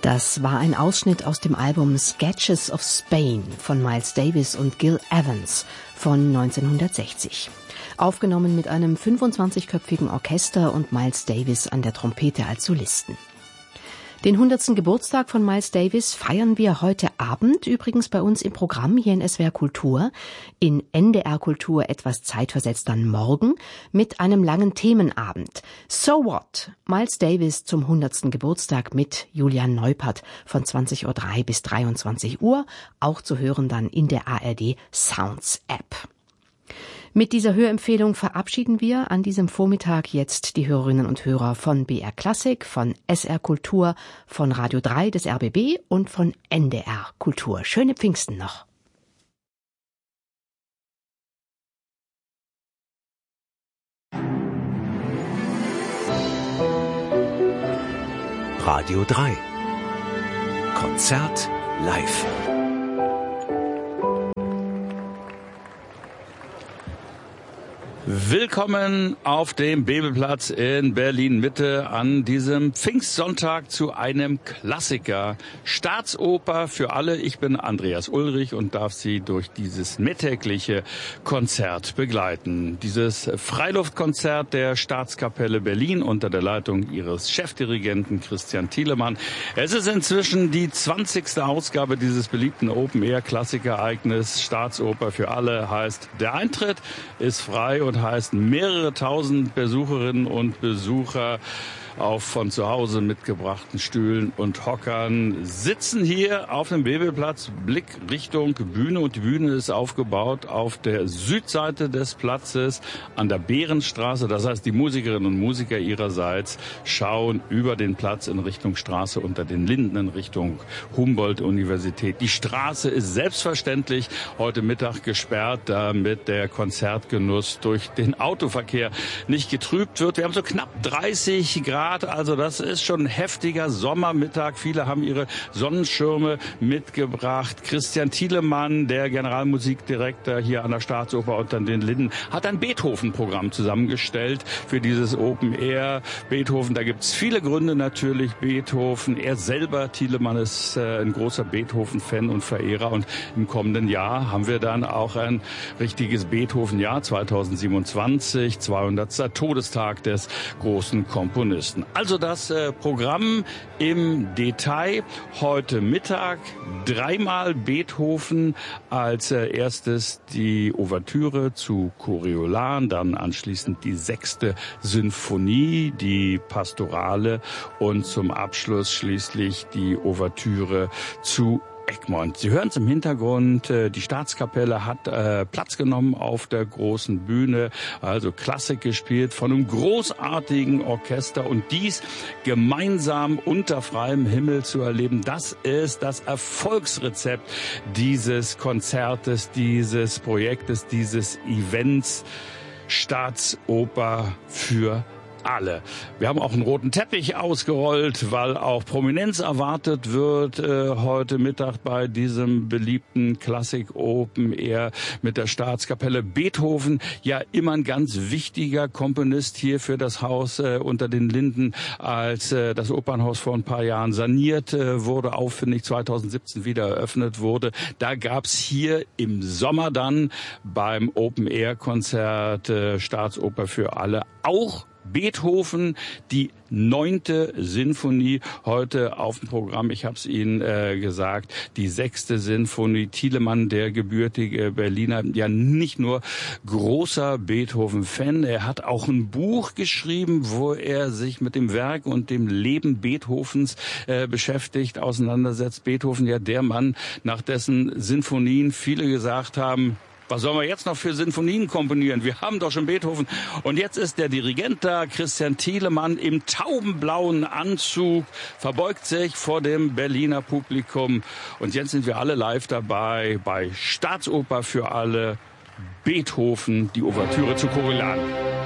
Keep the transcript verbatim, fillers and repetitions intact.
Das war ein Ausschnitt aus dem Album Sketches of Spain von Miles Davis und Gil Evans von neunzehnhundertsechzig. Aufgenommen mit einem fünfundzwanzigköpfigen Orchester und Miles Davis an der Trompete als Solisten. Den hundertsten Geburtstag von Miles Davis feiern wir heute Abend, übrigens bei uns im Programm hier in S W R Kultur, in N D R Kultur etwas zeitversetzt dann morgen, mit einem langen Themenabend. So What? Miles Davis zum hundertsten Geburtstag mit Julian Neupert von zwanzig Uhr drei bis dreiundzwanzig Uhr, auch zu hören dann in der A R D Sounds App. Mit dieser Hörempfehlung verabschieden wir an diesem Vormittag jetzt die Hörerinnen und Hörer von B R Klassik, von S R Kultur, von Radio drei des R B B und von N D R Kultur. Schöne Pfingsten noch. Radio drei. Konzert live. Willkommen auf dem Bebelplatz in Berlin-Mitte an diesem Pfingstsonntag zu einem Klassiker. Staatsoper für alle. Ich bin Andreas Ulrich und darf Sie durch dieses mittägliche Konzert begleiten. Dieses Freiluftkonzert der Staatskapelle Berlin unter der Leitung ihres Chefdirigenten Christian Thielemann. Es ist inzwischen die zwanzigste Ausgabe dieses beliebten Open-Air-Klassikereignis. Staatsoper für alle heißt, der Eintritt ist frei und heißt, mehrere tausend Besucherinnen und Besucher auf von zu Hause mitgebrachten Stühlen und Hockern sitzen hier auf dem Bebelplatz, Blick Richtung Bühne, und die Bühne ist aufgebaut auf der Südseite des Platzes an der Behrenstraße. Das heißt, die Musikerinnen und Musiker ihrerseits schauen über den Platz in Richtung Straße unter den Linden in Richtung Humboldt-Universität. Die Straße ist selbstverständlich heute Mittag gesperrt, damit der Konzertgenuss durch den Autoverkehr nicht getrübt wird. Wir haben so knapp dreißig Grad. Also das ist schon ein heftiger Sommermittag. Viele haben ihre Sonnenschirme mitgebracht. Christian Thielemann, der Generalmusikdirektor hier an der Staatsoper unter den Linden, hat ein Beethoven-Programm zusammengestellt für dieses Open Air. Beethoven, da gibt es viele Gründe natürlich. Beethoven, er selber, Thielemann, ist äh, ein großer Beethoven-Fan und Verehrer. Und im kommenden Jahr haben wir dann auch ein richtiges Beethoven-Jahr zweitausendsiebenundzwanzig, zweihundertster Todestag des großen Komponisten. Also das äh, Programm im Detail heute Mittag. Dreimal Beethoven, als äh, erstes die Ouvertüre zu Coriolan, dann anschließend die sechste Sinfonie, die Pastorale und zum Abschluss schließlich die Ouvertüre zu Egmont. Sie hören es im Hintergrund, die Staatskapelle hat äh, Platz genommen auf der großen Bühne, also Klassik gespielt von einem großartigen Orchester, und dies gemeinsam unter freiem Himmel zu erleben, das ist das Erfolgsrezept dieses Konzertes, dieses Projektes, dieses Events. Staatsoper für alle. Wir haben auch einen roten Teppich ausgerollt, weil auch Prominenz erwartet wird äh, heute Mittag bei diesem beliebten Klassik Open Air mit der Staatskapelle. Beethoven, ja immer ein ganz wichtiger Komponist hier für das Haus äh, unter den Linden, als äh, das Opernhaus vor ein paar Jahren saniert äh, wurde, aufwendig zweitausendsiebzehn wieder eröffnet wurde. Da gab's hier im Sommer dann beim Open Air Konzert äh, Staatsoper für alle auch Beethoven, die neunte Sinfonie heute auf dem Programm. Ich habe es Ihnen äh, gesagt, die sechste Sinfonie. Thielemann, der gebürtige Berliner, ja nicht nur großer Beethoven-Fan, er hat auch ein Buch geschrieben, wo er sich mit dem Werk und dem Leben Beethovens äh, beschäftigt, auseinandersetzt. Beethoven, ja der Mann, nach dessen Sinfonien viele gesagt haben, was sollen wir jetzt noch für Sinfonien komponieren? Wir haben doch schon Beethoven. Und jetzt ist der Dirigent da, Christian Thielemann, im taubenblauen Anzug, verbeugt sich vor dem Berliner Publikum. Und jetzt sind wir alle live dabei bei Staatsoper für alle, Beethoven, die Ouvertüre zu Coriolan.